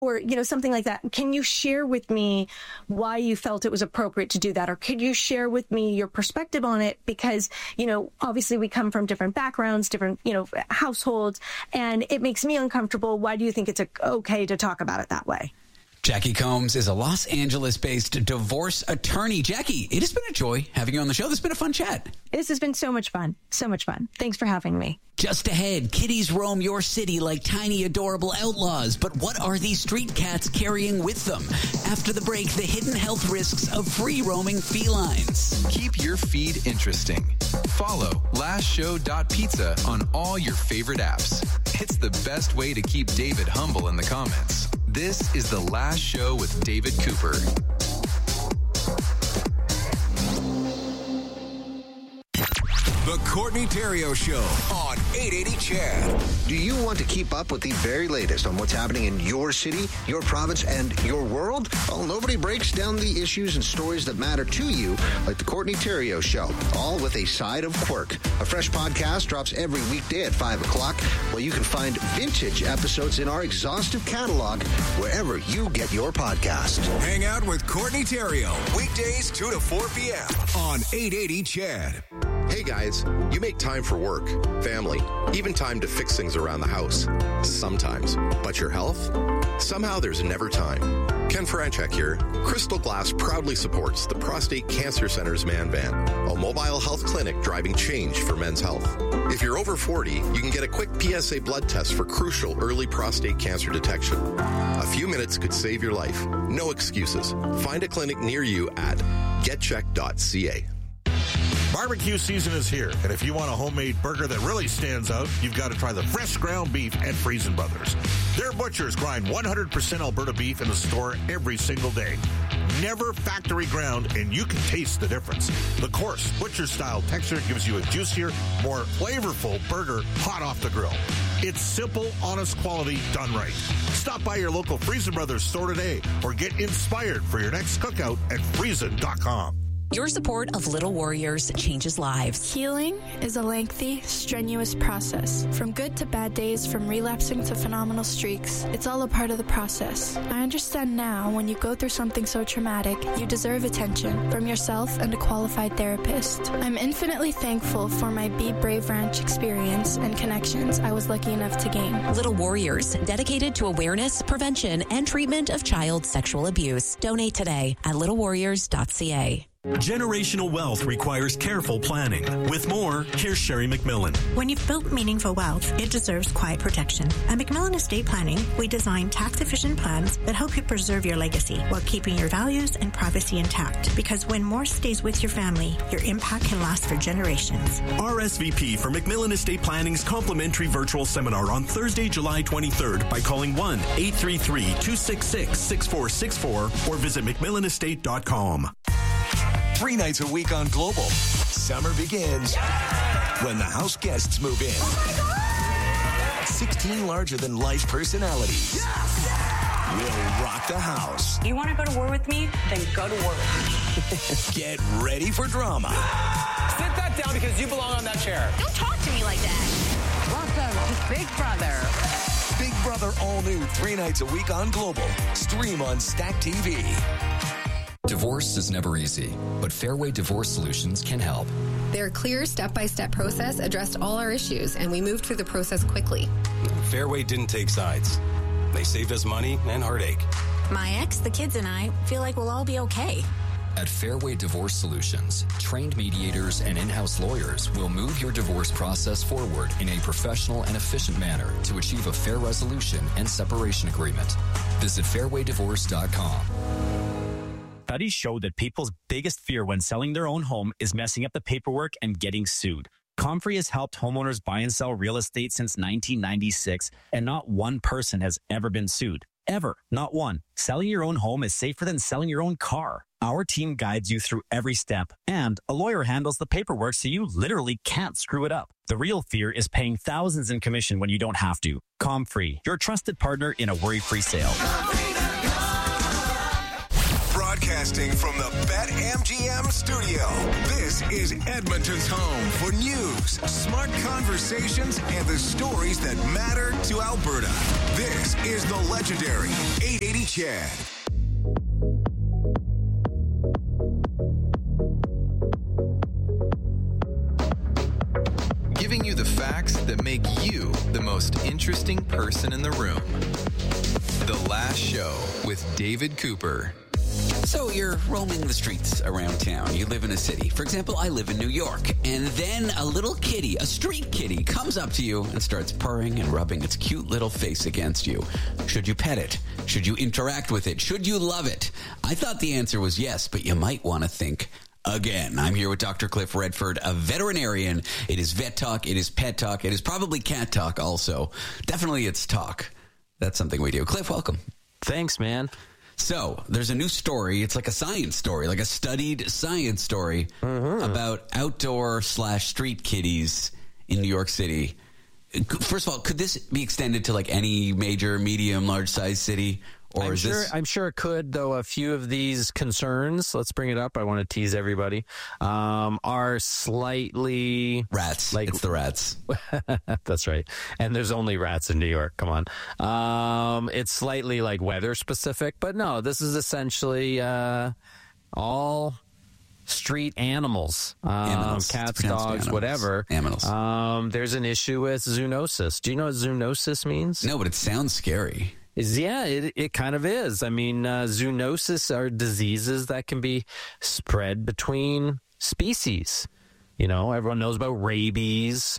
or, something like that. Can you share with me why you felt it was appropriate to do that? Or could you share with me your perspective on it? Because, obviously we come from different backgrounds, different, households, and it makes me uncomfortable. Why do you think it's okay to talk about it that way? Jackie Combs is a Los Angeles-based divorce attorney. Jackie, it has been a joy having you on the show. This has been a fun chat. This has been so much fun. So much fun. Thanks for having me. Just ahead, kitties roam your city like tiny, adorable outlaws. But what are these street cats carrying with them? After the break, the hidden health risks of free-roaming felines. Keep your feed interesting. Follow lastshow.pizza on all your favorite apps. It's the best way to keep David humble in the comments. This is The Last Show with David Cooper. The Courtney Theriault Show on 880 CHAD. Do you want to keep up with the very latest on what's happening in your city, your province, and your world? Well, nobody breaks down the issues and stories that matter to you like The Courtney Theriault Show, all with a side of quirk. A fresh podcast drops every weekday at 5 o'clock, where you can find vintage episodes in our exhaustive catalog wherever you get your podcast. Hang out with Courtney Theriault, weekdays 2 to 4 p.m. on 880 CHAD. Hey guys, you make time for work, family, even time to fix things around the house. Sometimes. But your health? Somehow there's never time. Ken Franchek here. Crystal Glass proudly supports the Prostate Cancer Center's Man Van, a mobile health clinic driving change for men's health. If you're over 40, you can get a quick PSA blood test for crucial early prostate cancer detection. A few minutes could save your life. No excuses. Find a clinic near you at getcheck.ca. Barbecue season is here, and if you want a homemade burger that really stands out, you've got to try the fresh ground beef at Friesen Brothers. Their butchers grind 100% Alberta beef in the store every single day. Never factory ground, and you can taste the difference. The coarse, butcher-style texture gives you a juicier, more flavorful burger hot off the grill. It's simple, honest quality done right. Stop by your local Friesen Brothers store today, or get inspired for your next cookout at friesen.com. Your support of Little Warriors changes lives. Healing is a lengthy, strenuous process. From good to bad days, from relapsing to phenomenal streaks, it's all a part of the process. I understand now when you go through something so traumatic, you deserve attention from yourself and a qualified therapist. I'm infinitely thankful for my Be Brave Ranch experience and connections I was lucky enough to gain. Little Warriors, dedicated to awareness, prevention, and treatment of child sexual abuse. Donate today at littlewarriors.ca. Generational wealth requires careful planning. With more, here's Sherry McMillan. When you've built meaningful wealth, it deserves quiet protection. At McMillan Estate Planning, we design tax-efficient plans that help you preserve your legacy while keeping your values and privacy intact. Because when more stays with your family, your impact can last for generations. RSVP for McMillan Estate Planning's complimentary virtual seminar on Thursday, July 23rd by calling 1-833-266-6464 or visit McMillanestate.com. 3 nights a week on Global. Summer begins when the house guests move in. Oh my God! 16 larger-than-life personalities will rock the house. You want to go to war with me? Then go to war with me. Get ready for drama. Sit that down because you belong on that chair. Don't talk to me like that. Welcome to Big Brother. Big Brother all new 3 nights a week on Global. Stream on Stack TV. Divorce is never easy, but Fairway Divorce Solutions can help. Their clear step-by-step process addressed all our issues, and we moved through the process quickly. Fairway didn't take sides. They saved us money and heartache. My ex, the kids, and I feel like we'll all be okay. At Fairway Divorce Solutions, trained mediators and in-house lawyers will move your divorce process forward in a professional and efficient manner to achieve a fair resolution and separation agreement. Visit fairwaydivorce.com. Studies show that people's biggest fear when selling their own home is messing up the paperwork and getting sued. Comfrey has helped homeowners buy and sell real estate since 1996, and not one person has ever been sued. Ever. Not one. Selling your own home is safer than selling your own car. Our team guides you through every step, and a lawyer handles the paperwork so you literally can't screw it up. The real fear is paying thousands in commission when you don't have to. Comfrey, your trusted partner in a worry-free sale. Broadcasting from the BetMGM studio, this is Edmonton's home for news, smart conversations, and the stories that matter to Alberta. This is the legendary 880 Chad. Giving you the facts that make you the most interesting person in the room. The Last Show with David Cooper. So you're roaming the streets around town. You live in a city. For example, I live in New York. And then a little kitty, a street kitty, comes up to you and starts purring and rubbing its cute little face against you. Should you pet it? Should you interact with it? Should you love it? I thought the answer was yes, but you might want to think again. I'm here with Dr. Cliff Redford, a veterinarian. It is vet talk. It is pet talk. It is probably cat talk also. Definitely it's talk. That's something we do. Cliff, welcome. Thanks, man. So there's a new story. It's like a science story, like a studied science story about outdoor/street kitties in New York City. First of all, could this be extended to like any major, medium, large size city? Or I'm sure it could, though a few of these concerns, let's bring it up, I want to tease everybody, are slightly... Rats. Like, it's the rats. That's right. And there's only rats in New York. Come on. It's slightly like weather specific, but no, this is essentially all street animals. Cats, dogs, animals. Whatever. Animals. There's an issue with zoonosis. Do you know what zoonosis means? No, but it sounds scary. Yeah, it kind of is. I mean, zoonosis are diseases that can be spread between species. You know, everyone knows about rabies.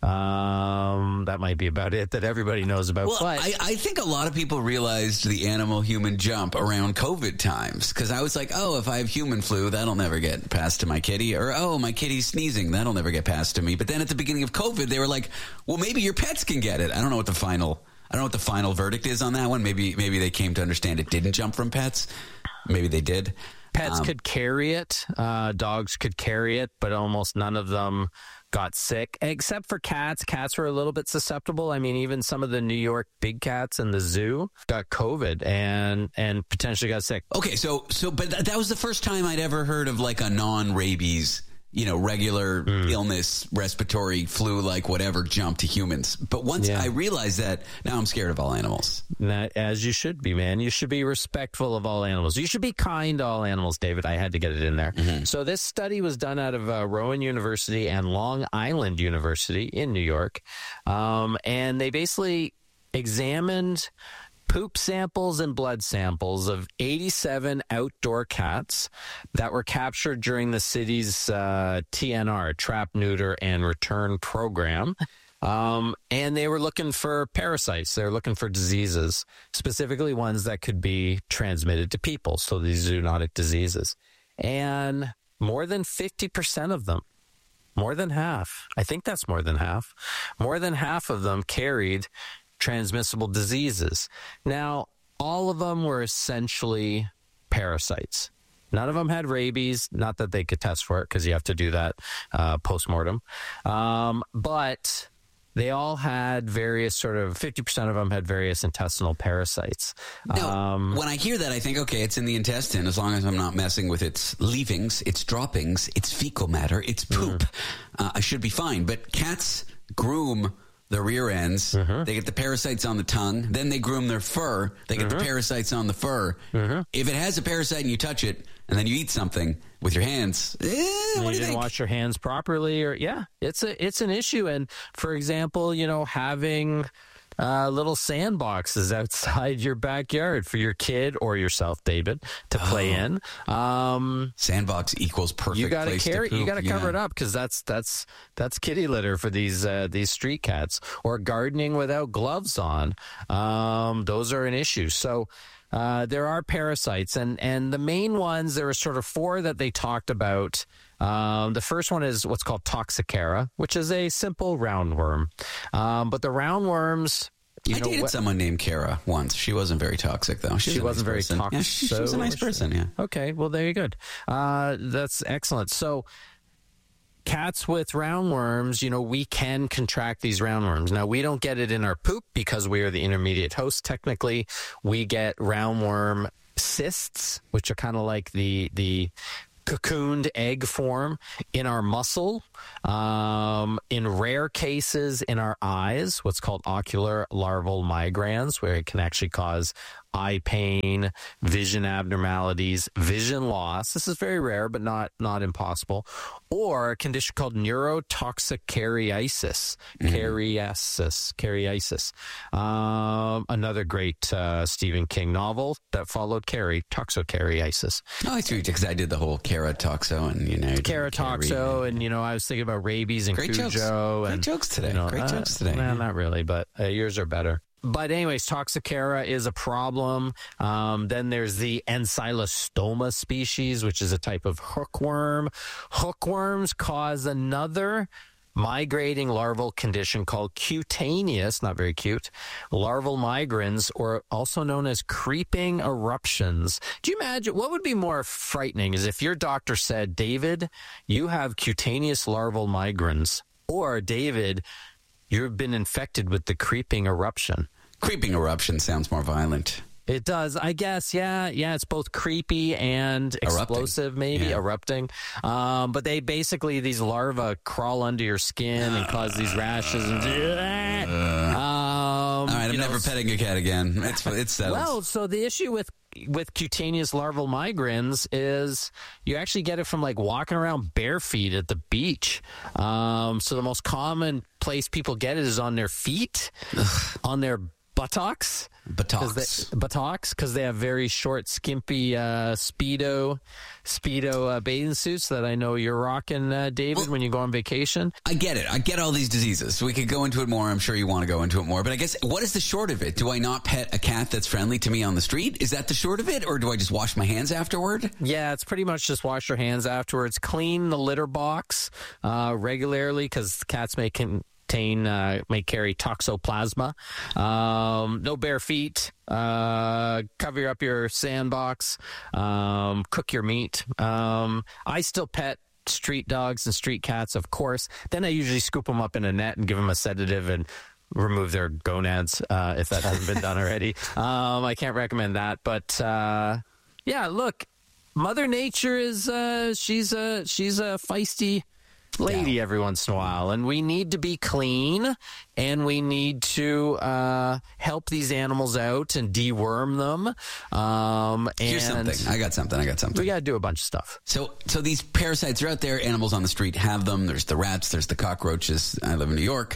That might be about it that everybody knows about. Well, but I think a lot of people realized the animal-human jump around COVID times, because I was like, oh, if I have human flu, that'll never get passed to my kitty. Or, oh, my kitty's sneezing, that'll never get passed to me. But then at the beginning of COVID, they were like, well, maybe your pets can get it. I don't know what the final verdict is on that one. Maybe they came to understand it didn't jump from pets. Maybe they did. Pets could carry it. Dogs could carry it, but almost none of them got sick, except for cats. Cats were a little bit susceptible. I mean, even some of the New York big cats in the zoo got COVID and potentially got sick. Okay, but that was the first time I'd ever heard of like a non-rabies, regular illness, respiratory flu, like whatever, jump to humans. But once I realized that, now I'm scared of all animals. As you should be, man. You should be respectful of all animals. You should be kind to all animals, David. I had to get it in there. Mm-hmm. So this study was done out of Rowan University and Long Island University in New York. And they basically examined poop samples and blood samples of 87 outdoor cats that were captured during the city's TNR, Trap, Neuter, and Return program. And they were looking for parasites. They were looking for diseases, specifically ones that could be transmitted to people, so these zoonotic diseases. And more than 50% of them, more than half, I think that's more than half of them carried transmissible diseases. Now, all of them were essentially parasites. None of them had rabies, not that they could test for it because you have to do that post-mortem. But they all had various 50% of them had various intestinal parasites. Now, when I hear that, I think, okay, it's in the intestine. As long as I'm not messing with its leavings, its droppings, its fecal matter, its poop, I should be fine. But cats groom the rear ends. They get the parasites on the tongue. Then they groom their fur. They get the parasites on the fur. If it has a parasite and you touch it, and then you eat something with your hands, you didn't wash your hands properly, or it's an issue. And for example, having little sandboxes outside your backyard for your kid or yourself, David, to play in. Sandbox equals perfect. Place to poop. You got to cover it up because that's kitty litter for these street cats. Or gardening without gloves on. Those are an issue. So there are parasites, and the main ones, there were sort of four that they talked about. The first one is what's called Toxocara, which is a simple roundworm. But the roundworms, I dated someone named Kara once. She wasn't very toxic, though. She wasn't very toxic. Yeah, she was a nice person, yeah. Okay, well, there you go. That's excellent. So cats with roundworms, we can contract these roundworms. Now, we don't get it in our poop because we are the intermediate host. Technically, we get roundworm cysts, which are kind of like the cocooned egg form in our muscle. In rare cases in our eyes, what's called ocular larval migraines, where it can actually cause eye pain, vision abnormalities, vision loss. This is very rare, but not impossible. Or a condition called neurotoxicariasis. Cariasis. Another great Stephen King novel that followed Carrie, toxocariasis. Oh, I see, because I did the whole Caratoxo and Caratoxo, and I was thinking about rabies and great Cujo. jokes. And, great jokes today. Great jokes today. Not really, but yours are better. But anyways, Toxicara is a problem. Then there's the Ancylostoma species, which is a type of hookworm. Hookworms cause another migrating larval condition called cutaneous, not very cute, larval migrans, or also known as creeping eruptions. Do you imagine what would be more frightening is if your doctor said, David, you have cutaneous larval migrans, or David, you've been infected with the creeping eruption. Creeping eruption sounds more violent. It does, I guess. Yeah. It's both creepy and explosive, erupting. But they basically, these larvae crawl under your skin and cause these rashes. And all right, I'm never petting a cat again. It's settled. Well, so the issue with cutaneous larval migrans is you actually get it from like walking around bare feet at the beach. So the most common place people get it is on their feet, on their buttocks, because they have very short, skimpy Speedo bathing suits that I know you're rocking, David, when you go on vacation. I get it. I get all these diseases. So we could go into it more. I'm sure you want to go into it more. But I guess, what is the short of it? Do I not pet a cat that's friendly to me on the street? Is that the short of it? Or do I just wash my hands afterward? Yeah, it's pretty much just wash your hands afterwards. Clean the litter box regularly, because cats may carry toxoplasma. No bare feet. Cover up your sandbox. Cook your meat. I still pet street dogs and street cats, of course. Then I usually scoop them up in a net and give them a sedative and remove their gonads if that hasn't been done already. I can't recommend that. But yeah, look, Mother Nature is she's a feisty lady every once in a while, and we need to be clean, and we need to help these animals out and deworm them. Here's something. I got something. We got to do a bunch of stuff. So these parasites are out there. Animals on the street have them. There's the rats. There's the cockroaches. I live in New York.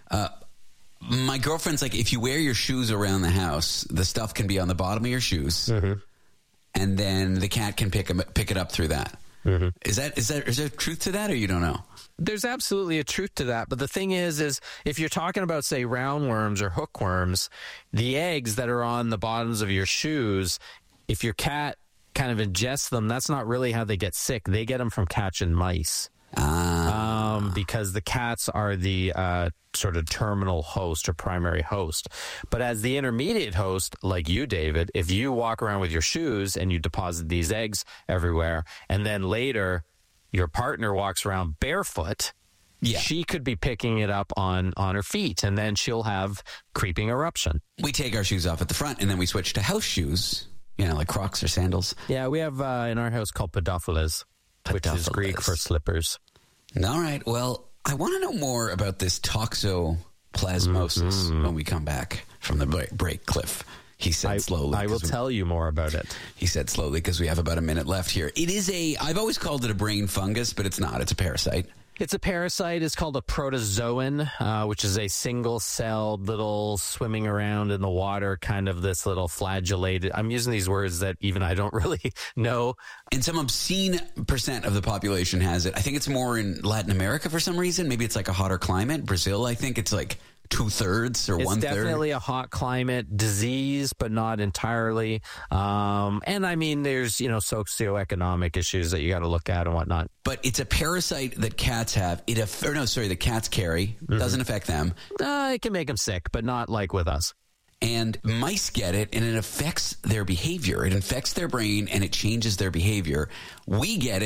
My girlfriend's like, if you wear your shoes around the house, the stuff can be on the bottom of your shoes, and then the cat can pick it up through that. Mm-hmm. Is there truth to that, or you don't know? There's absolutely a truth to that. But the thing is if you're talking about, say, roundworms or hookworms, the eggs that are on the bottoms of your shoes, if your cat kind of ingests them, that's not really how they get sick. They get them from catching mice. Because the cats are the sort of terminal host or primary host. But as the intermediate host, like you, David, if you walk around with your shoes and you deposit these eggs everywhere, and then later your partner walks around barefoot, she could be picking it up on her feet, and then she'll have creeping eruption. We take our shoes off at the front, and then we switch to house shoes, like Crocs or sandals. Yeah, we have in our house called pedophiles, which is Greek for slippers. All right. Well, I want to know more about this toxoplasmosis when we come back from the break, Cliff. He said slowly. I will tell you more about it. He said slowly because we have about a minute left here. It is I've always called it a brain fungus, but it's not. It's a parasite. It's a parasite. It's called a protozoan, which is a single-celled little swimming around in the water, kind of this little flagellated. I'm using these words that even I don't really know. And some obscene percent of the population has it. I think it's more in Latin America for some reason. Maybe it's like a hotter climate. Brazil, I think it's like 2/3 or 1/3. It's definitely a hot climate disease, but not entirely. And I mean, there's, socioeconomic issues that you got to look at and whatnot. But it's a parasite that cats have. The cats carry. Doesn't affect them. It can make them sick, but not like with us. And mice get it, and it affects their behavior. It infects their brain, and it changes their behavior. We get it.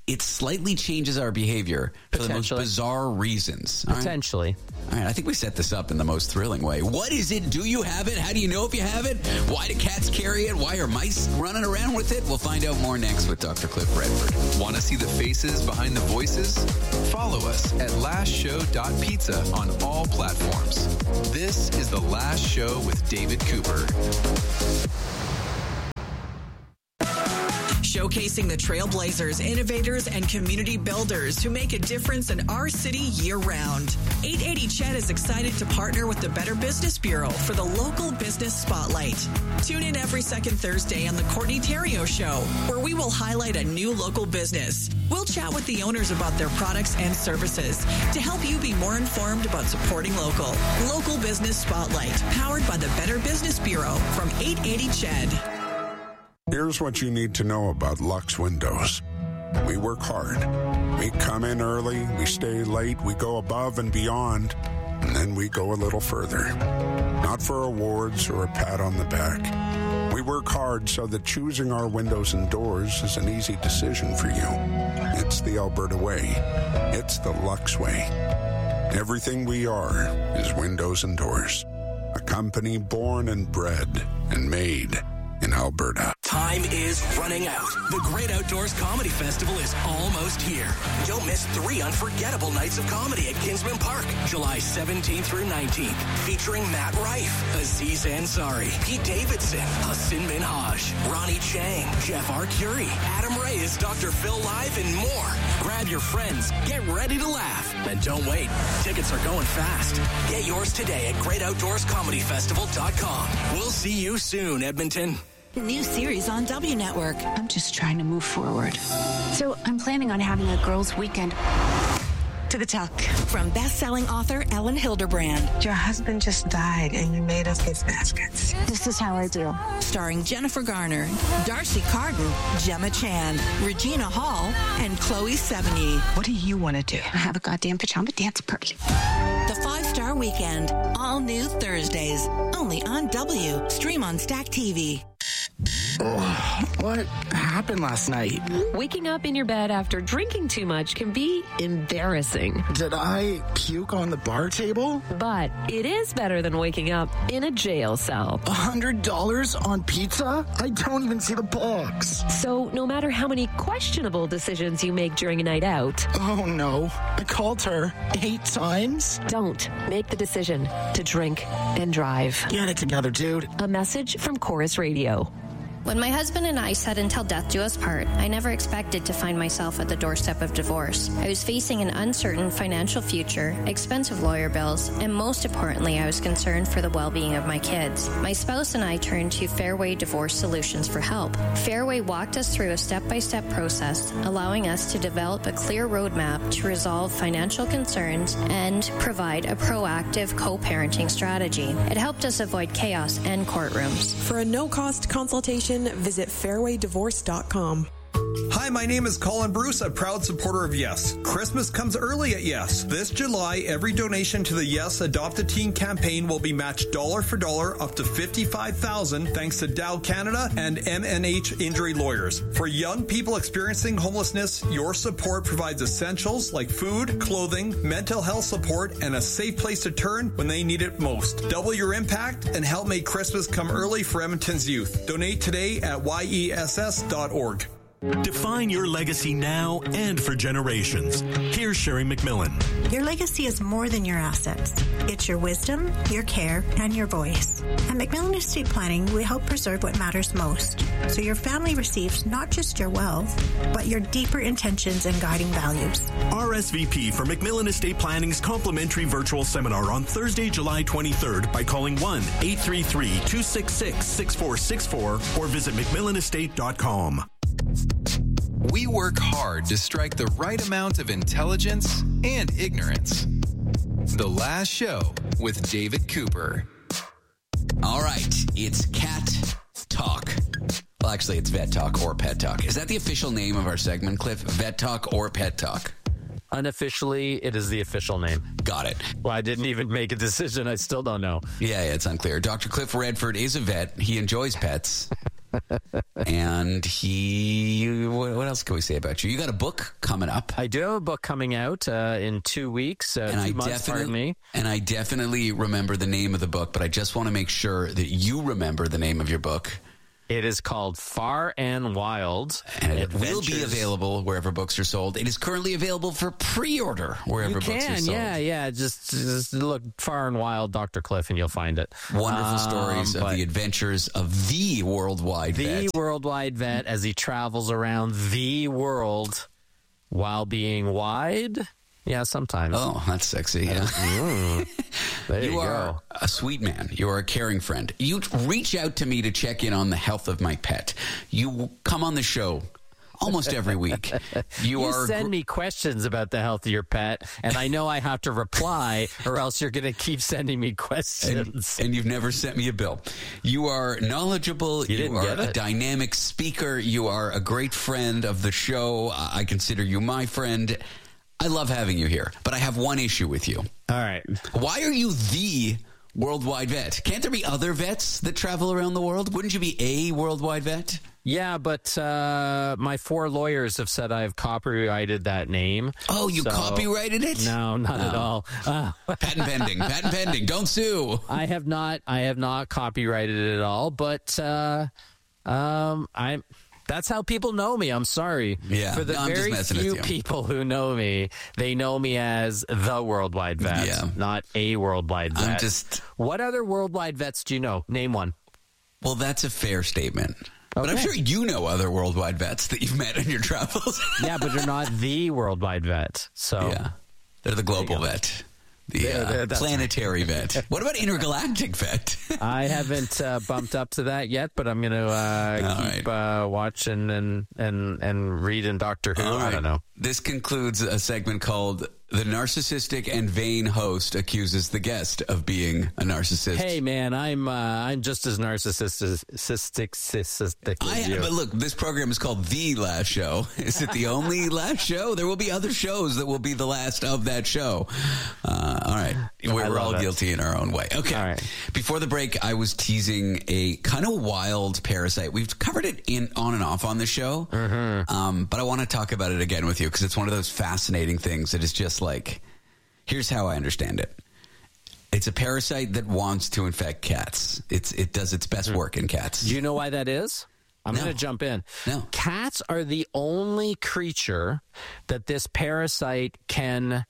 it slightly changes our behavior for the most bizarre reasons. Potentially. All right, I think we set this up in the most thrilling way. What is it? Do you have it? How do you know if you have it? Why do cats carry it? Why are mice running around with it? We'll find out more next with Dr. Cliff Redford. Want to see the faces behind the voices? Follow us at lastshow.pizza on all platforms. This is The Last Show with David Cooper. Showcasing the trailblazers, innovators, and community builders who make a difference in our city year-round. 880 Ched is excited to partner with the Better Business Bureau for the Local Business Spotlight. Tune in every second Thursday on the Courtney Theriault Show, where we will highlight a new local business. We'll chat with the owners about their products and services to help you be more informed about supporting local. Local Business Spotlight, powered by the Better Business Bureau from 880 Ched. Here's what you need to know about Lux Windows. We work hard. We come in early, we stay late, we go above and beyond, and then we go a little further. Not for awards or a pat on the back. We work hard so that choosing our windows and doors is an easy decision for you. It's the Alberta way. It's the Lux way. Everything we are is windows and doors. A company born and bred and made in Alberta. Time is running out. The Great Outdoors Comedy Festival is almost here. You'll miss 3 unforgettable nights of comedy at Kinsman Park, July 17th through 19th, featuring Matt Rife, Aziz Ansari, Pete Davidson, Hassan Minhaj, Ronnie Chang, Jeff Arcuri, Adam Reyes, Dr. Phil Live, and more. Grab your friends, get ready to laugh, and don't wait. Tickets are going fast. Get yours today at GreatOutdoorsComedyFestival.com. We'll see you soon, Edmonton. New series on W Network. I'm just trying to move forward. So I'm planning on having a girls' weekend. To the tuck. From best-selling author Ellen Hilderbrand. Your husband just died and you made us gift baskets. This is how I do. Starring Jennifer Garner, Darcy Carden, Gemma Chan, Regina Hall, and Chloe Sevigny. What do you want to do? Have a goddamn pajama dance party. The 5-Star Weekend. All new Thursdays. Only on W. Stream on Stack TV. Oh, what happened last night? Waking up in your bed after drinking too much can be embarrassing. Did I puke on the bar table? But it is better than waking up in a jail cell. $100 on pizza? I don't even see the box. So no matter how many questionable decisions you make during a night out. Oh no, I called her 8 times. Don't make the decision to drink and drive. Get it together, dude. A message from Chorus Radio. When my husband and I said until death do us part, I never expected to find myself at the doorstep of divorce. I was facing an uncertain financial future, expensive lawyer bills, and most importantly, I was concerned for the well-being of my kids. My spouse and I turned to Fairway Divorce Solutions for help. Fairway walked us through a step-by-step process, allowing us to develop a clear roadmap to resolve financial concerns and provide a proactive co-parenting strategy. It helped us avoid chaos and courtrooms. For a no-cost consultation, visit fairwaydivorce.com. Hi, my name is Colin Bruce, a proud supporter of Yes. Christmas comes early at Yes. This July, every donation to the Yes Adopt a Teen campaign will be matched dollar for dollar up to $55,000 thanks to Dow Canada and MNH Injury Lawyers. For young people experiencing homelessness, your support provides essentials like food, clothing, mental health support, and a safe place to turn when they need it most. Double your impact and help make Christmas come early for Edmonton's youth. Donate today at yess.org. Define your legacy now and for generations. Here's Sherry McMillan. Your legacy is more than your assets. It's your wisdom, your care, and your voice. At McMillan Estate Planning, we help preserve what matters most, so your family receives not just your wealth, but your deeper intentions and guiding values. RSVP for McMillan Estate Planning's complimentary virtual seminar on Thursday, July 23rd by calling 1-833-266-6464 or visit McMillanestate.com. We work hard to strike the right amount of intelligence and ignorance. The Last Show with David Cooper. All right, it's Cat Talk. Well, actually, it's Vet Talk or Pet Talk. Is that the official name of our segment, Cliff? Vet Talk or Pet Talk? Unofficially, it is the official name. Got it. Well, I didn't even make a decision. I still don't know. Yeah, it's unclear. Dr. Cliff Redford is a vet. He enjoys pets. And what else can we say about you? You got a book coming up. I do have a book coming out in 2 weeks. And I definitely remember the name of the book, but I just want to make sure that you remember the name of your book. It is called Far and Wild. And it will be available wherever books are sold. It is currently available for pre-order wherever books are sold. Yeah. Just look Far and Wild, Dr. Cliff, and you'll find it. Wonderful stories of the adventures of the worldwide vet. The worldwide vet as he travels around the world while being wide. Yeah, sometimes. Oh, that's sexy. Yeah. There you are go. a sweet man. You are a caring friend. You reach out to me to check in on the health of my pet. You come on the show almost every week. You send me questions about the health of your pet, and I know I have to reply, or else you're going to keep sending me questions. And you've never sent me a bill. You are knowledgeable. You are a dynamic speaker. You are a great friend of the show. I consider you my friend. I love having you here, but I have one issue with you. All right. Why are you the worldwide vet? Can't there be other vets that travel around the world? Wouldn't you be a worldwide vet? Yeah, but my 4 lawyers have said I've copyrighted that name. Oh, you copyrighted it? No, not at all. Patent pending. Patent pending. Don't sue. I have not copyrighted it at all, but that's how people know me. I'm sorry. Yeah. For the very few people who know me, they know me as the worldwide vet, not a worldwide vet. What other worldwide vets do you know? Name one. Well, that's a fair statement. But I'm sure you know other worldwide vets that you've met in your travels. Yeah, but they're not the worldwide vet. So yeah, they're the global vet. The planetary vet. What about intergalactic vet? I haven't bumped up to that yet, but I'm going to keep watching and reading Doctor Who. I don't know. This concludes a segment called The Narcissistic and Vain Host Accuses the Guest of Being a Narcissist. Hey, man, I'm just as narcissistic as you. But look, this program is called The Last Show. Is it the only last show? There will be other shows that will be the last of that show. All right. We're all guilty in our own way. Okay. All right. Before the break, I was teasing a kind of wild parasite. We've covered it on and off on the show. Mm-hmm. But I want to talk about it again with you because it's one of those fascinating things that is just like, here's how I understand it. It's a parasite that wants to infect cats. It does its best work in cats. Do you know why that is? I'm going to jump in. No. Cats are the only creature that this parasite can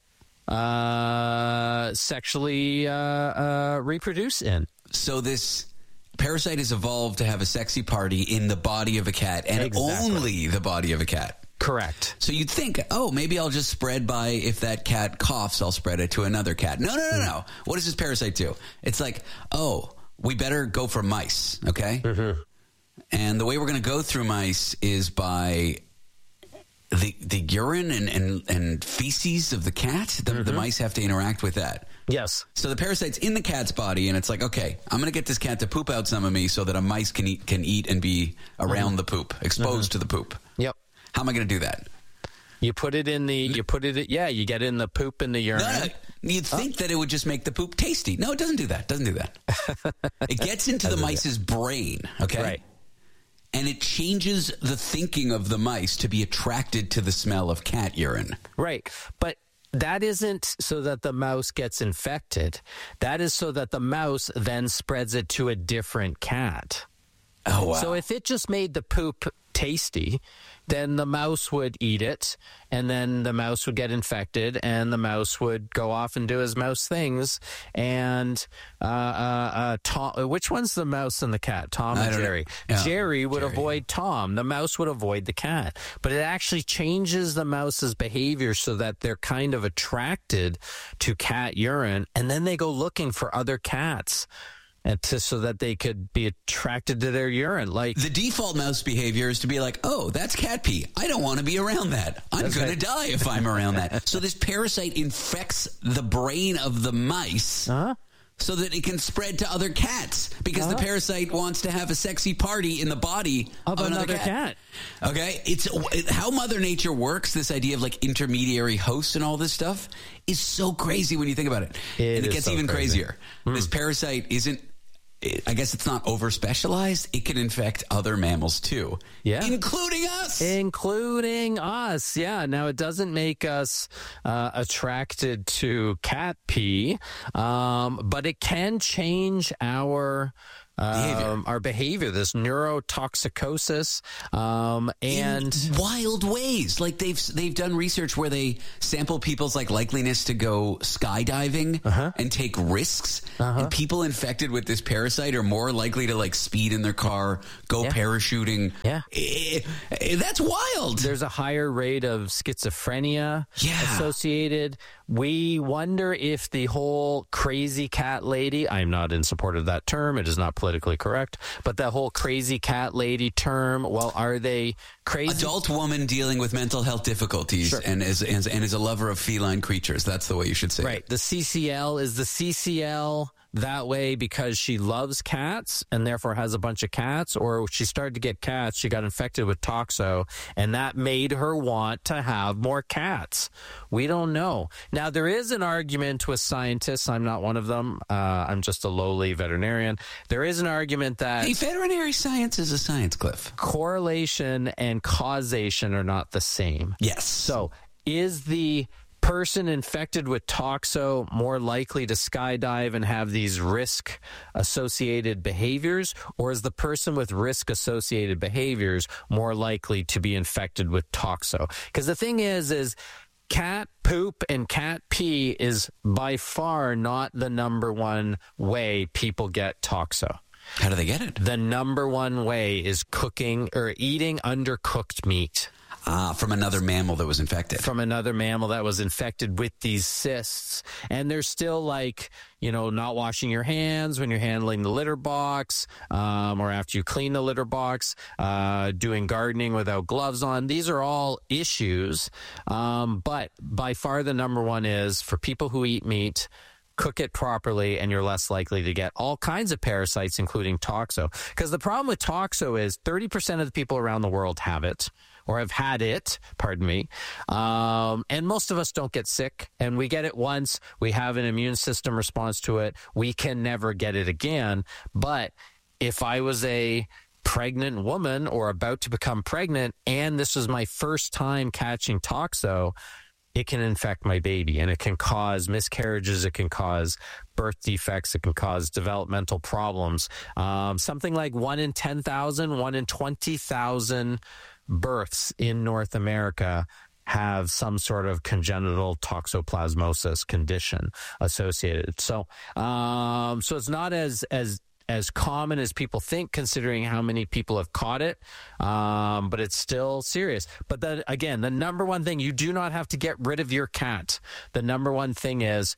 sexually reproduce in. So this parasite has evolved to have a sexy party in the body of a cat and only the body of a cat. Correct. So you'd think, maybe I'll just spread by, if that cat coughs, I'll spread it to another cat. No. What does this parasite do? It's like, we better go for mice, okay? Mm-hmm. And the way we're going to go through mice is by the urine and feces of the cat. The mice have to interact with that. Yes. So the parasite's in the cat's body, and it's like, okay, I'm going to get this cat to poop out some of me so that a mice can eat and be around the poop, exposed to the poop. Yep. How am I going to do that? You put it in you get in the poop and the urine. No. You'd think that it would just make the poop tasty. No, it doesn't do that. It gets into the mice's brain, okay? Right. And it changes the thinking of the mice to be attracted to the smell of cat urine. Right. But that isn't so that the mouse gets infected. That is so that the mouse then spreads it to a different cat. Oh, wow. So if it just made the poop tasty, then the mouse would eat it, and then the mouse would get infected, and the mouse would go off and do his mouse things. And Tom, which one's the mouse and the cat? Tom and Jerry. Jerry would avoid Tom. The mouse would avoid the cat. But it actually changes the mouse's behavior so that they're kind of attracted to cat urine, and then they go looking for other cats. So that they could be attracted to their urine. Like the default mouse behavior is to be like, that's cat pee. I don't want to be around that. I'm going to die if I'm around that. So this parasite infects the brain of the mice so that it can spread to other cats because the parasite wants to have a sexy party in the body of another cat. Okay? It's how Mother Nature works, this idea of like intermediary hosts and all this stuff is so crazy when you think about it. And it gets even crazier. This parasite isn't I guess it's not over-specialized. It can infect other mammals, too. Yeah. Including us. Including us, yeah. Now, it doesn't make us attracted to cat pee, but it can change our behavior, this neurotoxicosis, and in wild ways. Like they've done research where they sample people's like likeliness to go skydiving and take risks, and people infected with this parasite are more likely to like speed in their car, go parachuting. Yeah, that's wild. There's a higher rate of schizophrenia associated. We wonder if the whole crazy cat lady, I'm not in support of that term, it is not politically correct, but that whole crazy cat lady term, well, are they crazy? Adult woman dealing with mental health difficulties and is a lover of feline creatures. That's the way you should say it. Right. The CCL is the CCL that way because she loves cats and therefore has a bunch of cats, or she started to get cats, she got infected with toxo, and that made her want to have more cats. We don't know. Now, there is an argument with scientists. I'm not one of them. I'm just a lowly veterinarian. There is an argument that... Hey, veterinary science is a science, Cliff. Correlation and causation are not the same. Yes. So, is the person infected with toxo more likely to skydive and have these risk-associated behaviors, or is the person with risk-associated behaviors more likely to be infected with toxo? Because the thing is cat poop and cat pee is by far not the number one way people get toxo. How do they get it? The number one way is cooking or eating undercooked meat. From another mammal that was infected. From another mammal that was infected with these cysts. And there's still like, not washing your hands when you're handling the litter box, or after you clean the litter box, doing gardening without gloves on. These are all issues. But by far the number one is for people who eat meat, cook it properly, and you're less likely to get all kinds of parasites, including toxo. Because the problem with toxo is 30% of the people around the world have it, or have had it, pardon me. And most of us don't get sick, and we get it once. We have an immune system response to it. We can never get it again. But if I was a pregnant woman or about to become pregnant, and this was my first time catching toxo, it can infect my baby, and it can cause miscarriages. It can cause birth defects. It can cause developmental problems. Something like 1 in 10,000, 1 in 20,000 births in North America have some sort of congenital toxoplasmosis condition associated. So it's not as common as people think, considering how many people have caught it, but it's still serious. But then again, the number one thing, you do not have to get rid of your cat. The number one thing is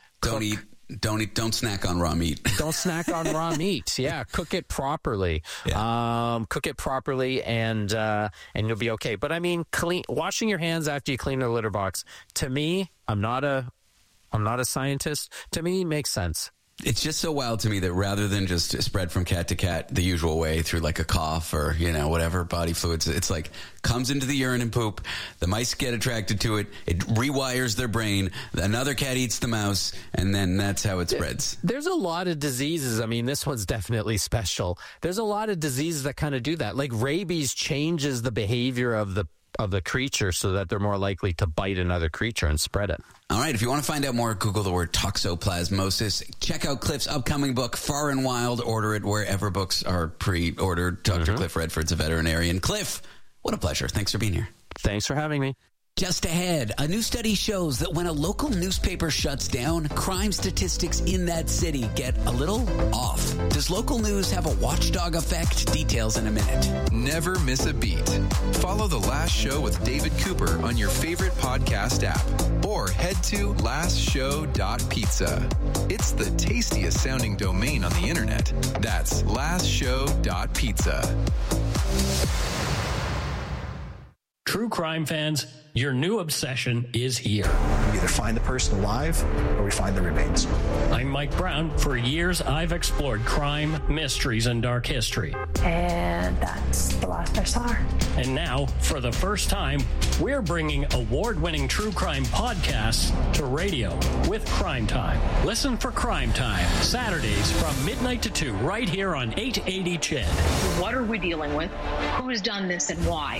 don't snack on raw meat. Don't snack on raw meat. Yeah, cook it properly. Yeah. Cook it properly, and you'll be okay. But I mean, washing your hands after you clean the litter box. To me, I'm not a scientist. To me, it makes sense. It's just so wild to me that rather than just spread from cat to cat the usual way through like a cough or, whatever body fluids, it's like comes into the urine and poop. The mice get attracted to it. It rewires their brain. Another cat eats the mouse, and then that's how it spreads. There's a lot of diseases. I mean, this one's definitely special. There's a lot of diseases that kind of do that. Like rabies changes the behavior of the creature so that they're more likely to bite another creature and spread it. All right, if you want to find out more, Google the word toxoplasmosis. Check out Cliff's upcoming book, Far and Wild. Order it wherever books are pre-ordered. Dr. Cliff Redford's a veterinarian. Cliff, what a pleasure. Thanks for being here. Thanks for having me. Just ahead, a new study shows that when a local newspaper shuts down, crime statistics in that city get a little off. Does local news have a watchdog effect? Details in a minute. Never miss a beat. Follow The Last Show with David Cooper on your favorite podcast app, or head to lastshow.pizza. It's the tastiest sounding domain on the internet. That's lastshow.pizza. True true crime fans, your new obsession is here. We either find the person alive or we find the remains. I'm Mike Brown. For years, I've explored crime, mysteries, and dark history. And that's the last I saw her. And now, for the first time, we're bringing award-winning true crime podcasts to radio with Crime Time. Listen for Crime Time, Saturdays from midnight to 2, right here on 880 CHED. What are we dealing with? Who's done this and why?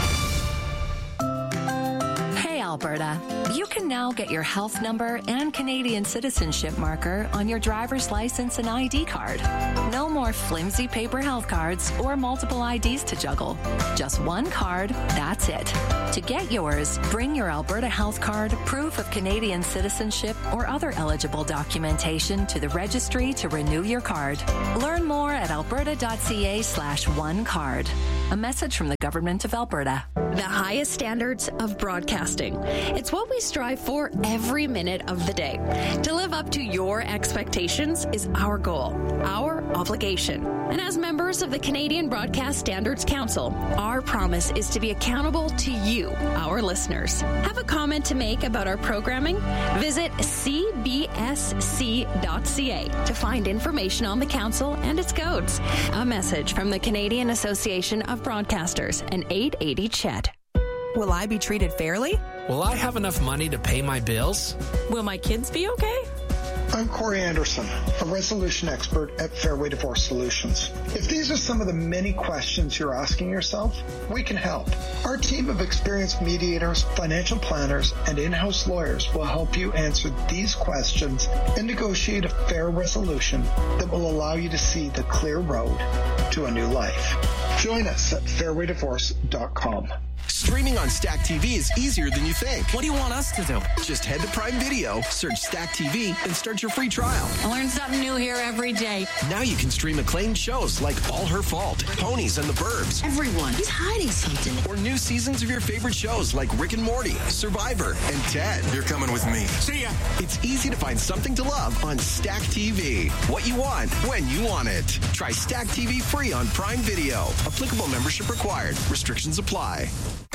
Alberta, you can now get your health number and Canadian citizenship marker on your driver's license and ID card. No more flimsy paper health cards or multiple IDs to juggle. Just one card, that's it. To get yours, bring your Alberta health card, proof of Canadian citizenship, or other eligible documentation to the registry to renew your card. Learn more at alberta.ca/onecard. A message from the Government of Alberta. The highest standards of broadcasting. It's what we strive for every minute of the day. To live up to your expectations is our goal, our obligation. And as members of the Canadian Broadcast Standards Council, our promise is to be accountable to you, our listeners. Have a comment to make about our programming? Visit cbsc.ca to find information on the council and its codes. A message from the Canadian Association of Broadcasters and 880 CHED. Will I be treated fairly? Will I have enough money to pay my bills? Will my kids be okay? I'm Corey Anderson, a resolution expert at Fairway Divorce Solutions. If these are some of the many questions you're asking yourself, we can help. Our team of experienced mediators, financial planners, and in-house lawyers will help you answer these questions and negotiate a fair resolution that will allow you to see the clear road to a new life. Join us at fairwaydivorce.com. Streaming on Stack TV is easier than you think. What do you want us to do? Just head to Prime Video, search Stack TV, and start your free trial. I learn something new here every day. Now you can stream acclaimed shows like All Her Fault, Ponies, and the Burbs. Everyone is hiding something. Or new seasons of your favorite shows like Rick and Morty, Survivor, and Ted. You're coming with me. See ya. It's easy to find something to love on Stack TV. What you want, when you want it. Try Stack TV free on Prime Video. Applicable membership required. Restrictions apply.